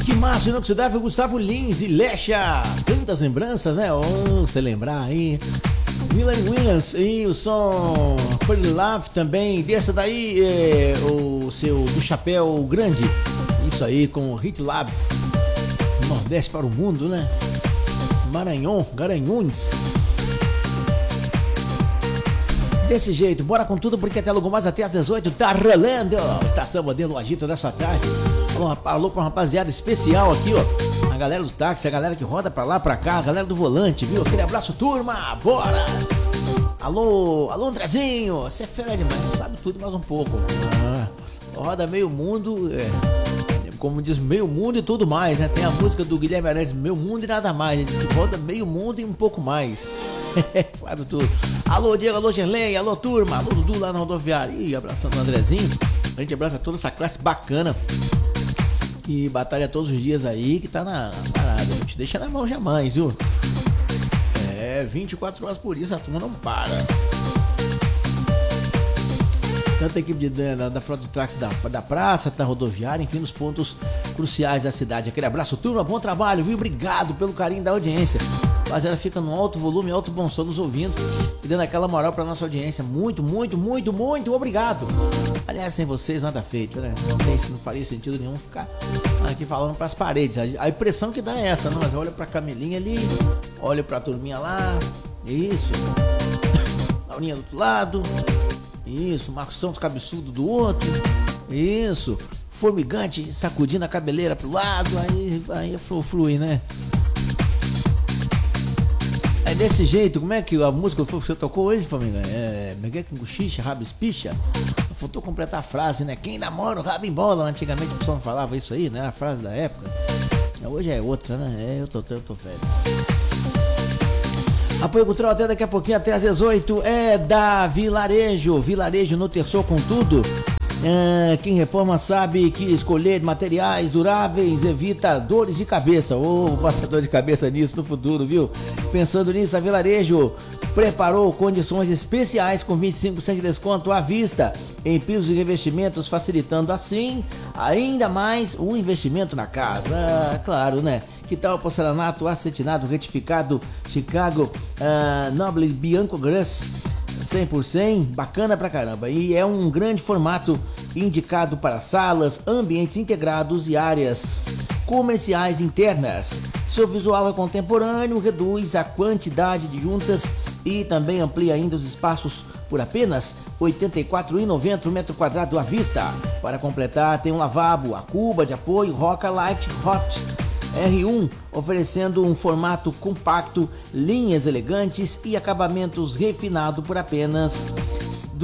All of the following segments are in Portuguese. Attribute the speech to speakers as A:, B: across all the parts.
A: Que massa, inoxidável Gustavo Lins e Lecha. Tantas lembranças, né? Você lembrar aí. William Williams e o som Pretty Love também. Dessa daí, o seu do Chapéu Grande. Isso aí com o Hit Lab. Nordeste para o mundo, né? Maranhão, Garanhuns. Desse jeito, bora com tudo porque até logo mais até às 18 tá rolando. Estação Modelo Agito da sua tarde. Alô pra uma rapaziada especial aqui, ó. A galera do táxi, a galera que roda pra lá, pra cá, a galera do volante, viu? Aquele abraço, turma, bora! Alô Andrezinho, você é fera demais, sabe tudo mais um pouco. Roda meio mundo, como diz, meio mundo e tudo mais, né? Tem a música do Guilherme Arantes, Meu Mundo e Nada Mais. Ele diz, roda meio mundo e um pouco mais. Sabe tudo. Alô Diego, alô Genlei, alô turma, alô Dudu lá na rodoviária. Ih, abraçando o Andrezinho. A gente abraça toda essa classe bacana que batalha todos os dias aí, que tá na parada. Não te deixa na mão jamais, viu? 24 horas por isso, a turma não para. Tanto a equipe da frota de táxi da praça, da rodoviária, enfim, nos pontos cruciais da cidade. Aquele abraço, turma, bom trabalho, viu? Obrigado pelo carinho da audiência. Rapaziada, fica no alto volume, alto bom som nos ouvindo e dando aquela moral pra nossa audiência. Muito, muito, muito, muito obrigado. Aliás, sem vocês nada feito, né? Não faria sentido nenhum ficar aqui falando pras paredes. A impressão que dá é essa, não? Mas olha pra Camilinha ali, olha pra turminha lá, isso. Laurinha do outro lado, isso. Marcos Santos cabeçudo do outro, isso. Formigante sacudindo a cabeleira pro lado, aí flui, né? É desse jeito. Como é que a música que você tocou hoje, família? Megué com Guxixa, Rabo Espicha. Faltou completar a frase, né? Quem namora o rabo em bola. Antigamente o pessoal não falava isso aí, né? Era a frase da época. Hoje é outra, né? Eu tô velho. Apoio cultural até daqui a pouquinho, até às 18. É da Vilarejo. Vilarejo no Terçou com tudo. Quem reforma sabe que escolher materiais duráveis evita dores de cabeça. Bota dor de cabeça nisso no futuro, viu? Pensando nisso, a Vilarejo preparou condições especiais com 25% de desconto à vista em pisos e revestimentos, facilitando assim ainda mais o investimento na casa. Claro, né? Que tal o porcelanato acetinado retificado Chicago Noble Bianco Grass 100%, bacana pra caramba. E é um grande formato indicado para salas, ambientes integrados e áreas comerciais internas. Seu visual é contemporâneo, reduz a quantidade de juntas e também amplia ainda os espaços por apenas R$ 84,90 metro quadrado à vista. Para completar, tem um lavabo, a cuba de apoio Roca Light Hoft R1, oferecendo um formato compacto, linhas elegantes e acabamentos refinados por apenas R$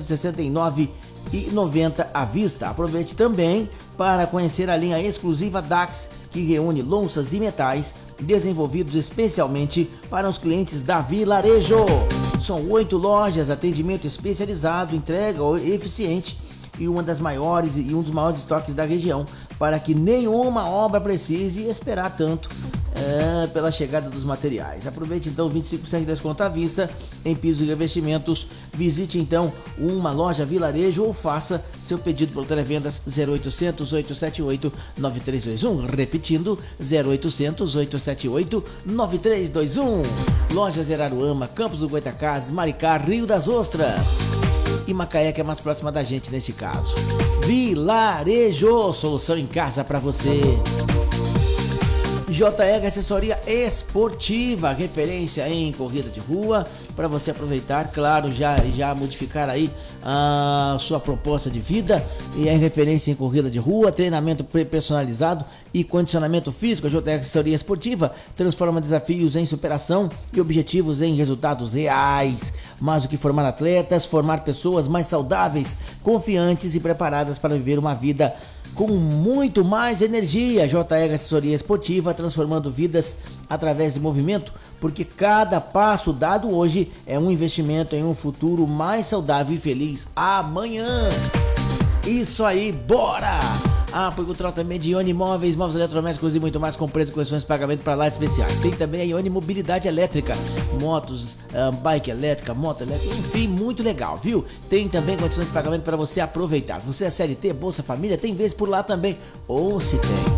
A: 269,90 à vista. Aproveite também para conhecer a linha exclusiva Dax, que reúne louças e metais desenvolvidos especialmente para os clientes da Vilarejo. São 8 lojas, atendimento especializado, entrega eficiente e um dos maiores estoques da região, para que nenhuma obra precise esperar tanto pela chegada dos materiais. Aproveite então 25% de desconto à vista em pisos e revestimentos. Visite então uma loja Vilarejo ou faça seu pedido pelo Televendas 0800 878 9321. Repetindo, 0800 878 9321. Lojas Araruama, Campos do Goitacazes, Maricá, Rio das Ostras e Macaé, que é mais próxima da gente nesse caso. Vilarejo, solução em casa para você. JR Assessoria Esportiva, referência em corrida de rua, para você aproveitar, claro, já modificar aí a sua proposta de vida. E é referência em corrida de rua, treinamento personalizado e condicionamento físico. A JR Assessoria Esportiva transforma desafios em superação e objetivos em resultados reais. Mais do que formar atletas, formar pessoas mais saudáveis, confiantes e preparadas para viver uma vida com muito mais energia. JR Assessoria Esportiva, transformando vidas através do movimento, porque cada passo dado hoje é um investimento em um futuro mais saudável e feliz amanhã. Isso aí, bora! Apoio cultural também de Ione Móveis, móveis eletrodomésticos e muito mais, com preço e condições de pagamento para lá especiais. Tem também a Ione Mobilidade Elétrica, motos, bike elétrica, moto elétrica, enfim, muito legal, viu? Tem também condições de pagamento para você aproveitar. Você é CLT, Bolsa Família, tem vez por lá também, ou se tem.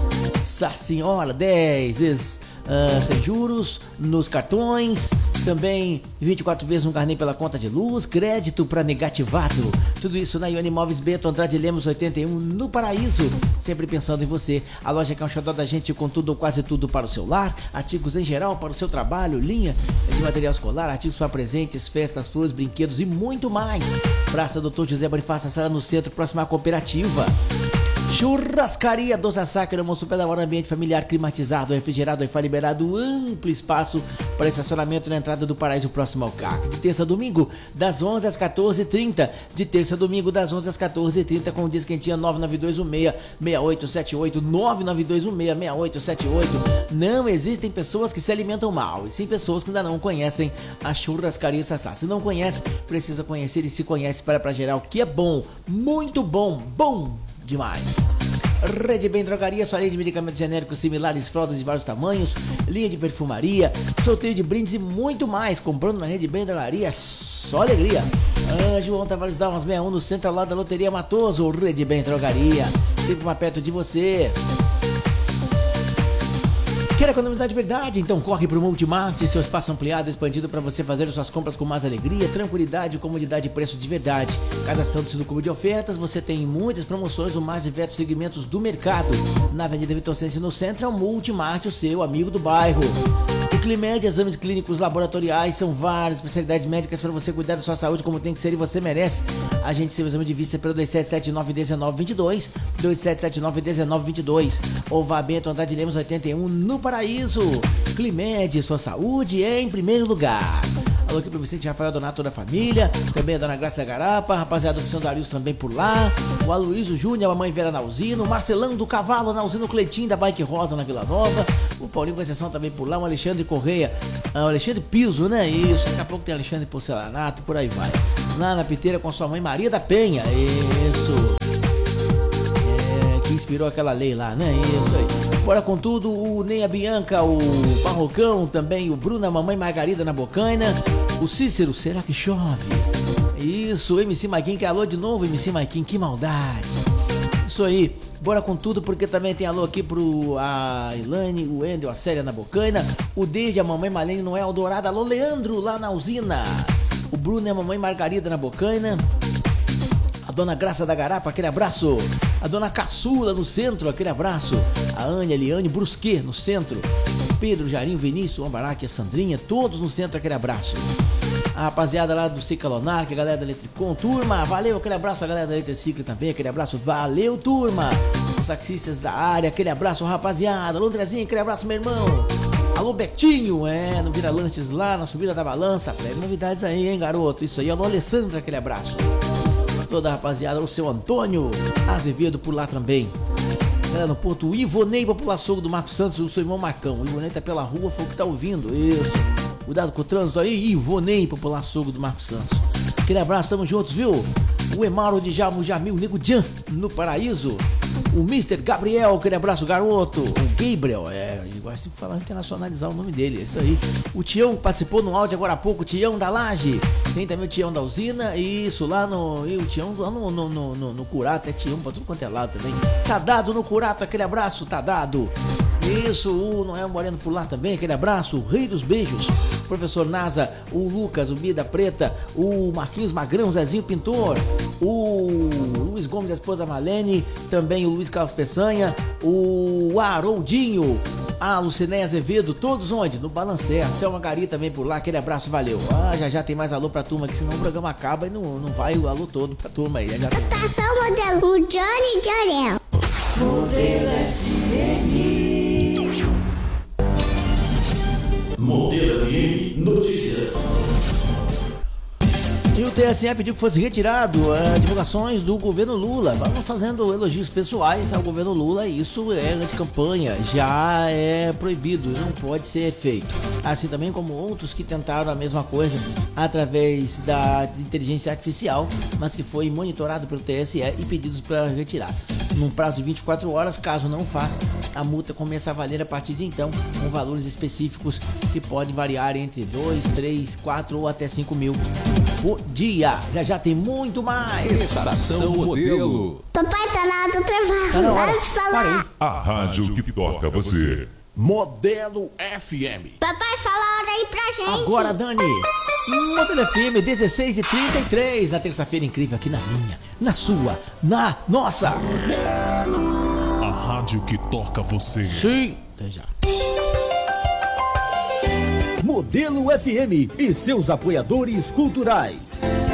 A: Nossa senhora, 10 sem juros nos cartões, também 24 vezes um carnê pela conta de luz, crédito para negativado. Tudo isso na Ione Imóveis Bento Andrade Lemos 81 no Paraíso. Sempre pensando em você. A loja que é um xodó da gente com tudo ou quase tudo para o seu lar, artigos em geral para o seu trabalho, linha de material escolar, artigos para presentes, festas, flores, brinquedos e muito mais. Praça Dr. José Bonifácio, sala no centro, próxima à cooperativa. Churrascaria Dos Açaca, no Monte Pé, ambiente familiar climatizado, refrigerado, Wi-Fi liberado, amplo espaço para estacionamento na entrada do Paraíso próximo ao CAC. De terça a domingo, das 11 às 14h30. De terça a domingo, das 11 às 14h30, com o Disquentinha 99216-6878, 99216-6878. Não existem pessoas que se alimentam mal, e sim pessoas que ainda não conhecem a Churrascaria Dos Açaca. Se não conhece, precisa conhecer, e se conhece para gerar o que é bom, muito bom, bom demais. Rede Bem Drogaria, sua linha de medicamentos genéricos similares, fraldas de vários tamanhos, linha de perfumaria, sorteio de brindes e muito mais. Comprando na Rede Bem Drogaria, só alegria. João Tavares Dalmas 61 no centro, ao lado da Loteria Matoso. Rede Bem Drogaria, sempre mais perto de você. Quer economizar de verdade? Então corre para o Multimart, seu espaço ampliado, expandido para você fazer suas compras com mais alegria, tranquilidade, comodidade e preço de verdade. Cadastrando-se no clube de ofertas, você tem muitas promoções, os mais diversos segmentos do mercado. Na Avenida Vitorcense, no centro, é o Multimart, o seu amigo do bairro. O Climed, exames clínicos laboratoriais, são várias especialidades médicas para você cuidar da sua saúde como tem que ser e você merece. Agende seu exame de vista pelo 2779-1922, 2779-1922, ou vá Bento Andrade Lemos 81 no Paraíso. Climed, sua saúde é em primeiro lugar. Alô aqui pro Vicente Rafael Donato, toda a família, também a Dona Graça da Garapa, rapaziada do São Darius também por lá, o Aloysio Júnior, a mãe Vera Nauzino, o Marcelão do Cavalo Nauzino, o Cleitinho da Bike Rosa na Vila Nova, o Paulinho Conceição também por lá, o Alexandre Correia, o Alexandre Piso, né? Isso, daqui a pouco tem Alexandre Porcelanato e por aí vai. Lá na Piteira com sua mãe Maria da Penha, isso. Que inspirou aquela lei lá, né? Isso aí. Bora com tudo, o Neia Bianca, o Barrocão, também o Bruno, a mamãe Margarida na Bocaina, o Cícero, será que chove? Isso, o MC Maiquim, que alô de novo, MC Maiquim, que maldade. Isso aí, bora com tudo, porque também tem alô aqui pro a Ilane, o Endel, a Célia na Bocaina, o David, a mamãe Malene Noel Dourada, alô Leandro, lá na usina, o Bruno e a mamãe Margarida na Bocaina, a Dona Graça da Garapa, aquele abraço. A Dona Caçula no centro, aquele abraço. A Ania, Eliane, Brusque no centro. Pedro, Jarinho, Vinícius, Ambaraque, a Sandrinha, todos no centro, aquele abraço. A rapaziada lá do Cicalonar, que é a galera da Eletricom, turma, valeu, aquele abraço. A galera da Eletricicle também, aquele abraço, valeu, turma. Os taxistas da área, aquele abraço, rapaziada. Alô, Andrezinho, aquele abraço, meu irmão. Alô, Betinho, no Vira Lanches lá, na subida da balança. Preve novidades aí, hein, garoto. Isso aí, alô, Alessandra, aquele abraço. Toda a rapaziada, o seu Antônio Azevedo por lá também. Galera no ponto, o Ivonei para pular açougue do Marcos Santos, o seu irmão Marcão. O Ivonei tá pela rua, foi o que tá ouvindo. Isso. Cuidado com o trânsito aí, Ivonei para pular açougue do Marcos Santos. Aquele abraço, tamo juntos, viu? O Emauro de Jamil, Nego Jan, no Paraíso. O Mr. Gabriel, aquele abraço, garoto. O Gabriel, eu gosto de falar, internacionalizar o nome dele, é isso aí. O Tião participou no áudio agora há pouco, o Tião da Laje. Tem também o Tião da usina, isso, lá no... E o Tião lá no Curato, Tião pra tudo quanto é lado também. Tá dado no Curato, aquele abraço, tá dado. Isso, o Noel Moreno por lá também, aquele abraço, o Rei dos Beijos. Professor Nasa, o Lucas, o Bida Preta, o Marquinhos Magrão, Zezinho Pintor, o Luiz Gomes, a esposa Malene, também o Luiz Carlos Peçanha, o Haroldinho, a Lucinéia Azevedo, todos onde? No Balancé, a Selma Gari também por lá, aquele abraço, valeu. Já tem mais alô pra turma aqui, senão o programa acaba e não vai o alô todo pra turma aí. Já tem.
B: Estação Modelo, o Johnny Jorel.
A: Modelo FM.
C: Modelo FM Notícias.
A: E o TSE pediu que fosse retirado divulgações do governo Lula. Vamos fazendo elogios pessoais ao governo Lula. Isso é anticampanha, já é proibido, não pode ser feito. Assim também como outros que tentaram a mesma coisa através da inteligência artificial, mas que foi monitorado pelo TSE e pedidos para retirar. Num prazo de 24 horas, caso não faça, a multa começa a valer a partir de então, com valores específicos que podem variar entre 2, 3, 4 ou até 5 mil por dia. Já tem muito mais.
D: Estação Modelo.
B: Papai tá na hora do intervalo.
A: Tá na hora.
B: Hora de falar.
E: A rádio que toca você.
C: Modelo FM.
B: Papai, fala a hora aí pra gente.
A: Agora, Dani, Modelo FM 16h33, na terça-feira incrível aqui na minha, na sua, na nossa.
D: A rádio que toca você.
A: Sim, até já.
F: Modelo FM e seus apoiadores culturais.